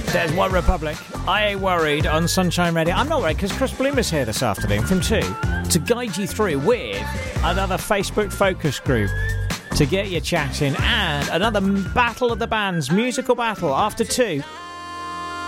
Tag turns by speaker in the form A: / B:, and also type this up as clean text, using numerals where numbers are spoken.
A: There's One Republic. I Ain't Worried on Sunshine Radio. I'm not worried because Chris Bloom is here this afternoon from 2 to guide you through with another Facebook focus group to get you chatting and another battle of the bands, musical battle after 2